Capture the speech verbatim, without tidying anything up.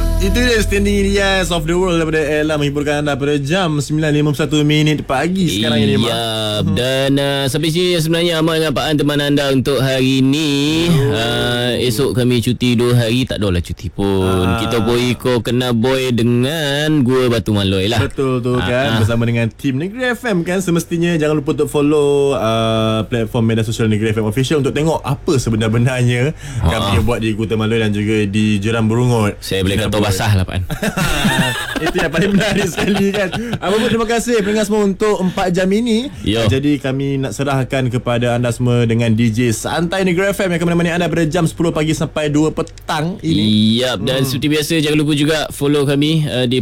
Yap, itu dia Standing Elias of the World daripada Ella menghiburkan anda pada jam sembilan lima puluh satu minit pagi sekarang ini. Yap. Dan uh, sampai sini sebenarnya Amal dan Pak An teman anda untuk hari ni. Oh. Uh, esok kami cuti dua hari, tak adalah cuti pun. Ah. Kita pun ikut kena boy dengan Gua Batu Maloi lah. Betul tu ah, kan, ah. bersama dengan tim Negeri F M kan. Semestinya jangan lupa untuk follow uh, platform media sosial Negeri F M Official untuk tengok apa sebenar-benarnya ah. kami buat di Kuta Maloi dan juga di Jeram Berungut. Saya boleh kata basah lah Pak An. Itu yang paling menarik sekali kan. Apa pun terima kasih pendengar semua untuk empat jam ini. Yo. Jadi kami nak serahkan kepada anda semua dengan D J Santai Negeri F M yang akan menemani anda pada jam sepuluh pagi sampai dua petang ini. Yap. Dan hmm. seperti biasa jangan lupa juga follow kami uh, di